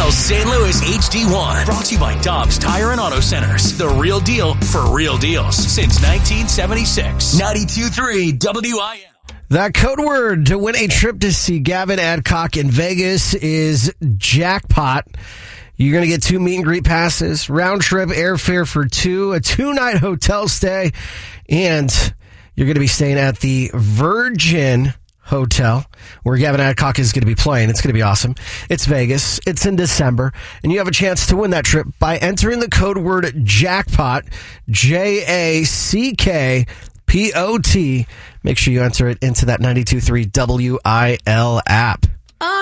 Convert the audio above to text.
South St. Louis HD1. Brought to you by Dobbs Tire and Auto Centers. The real deal for real deals since 1976. 92.3 WIL. That code word to win a trip to see Gavin Adcock in Vegas is jackpot. You're going to get 2 meet and greet passes, round trip airfare for 2, a 2-night hotel stay, and you're going to be staying at the Virgin Hotel where Gavin Adcock is going to be playing. It's going to be awesome. It's Vegas. It's in December, and you have a chance to win that trip by entering the code word jackpot, JACKPOT. Make sure you enter it into that 92.3 WIL app.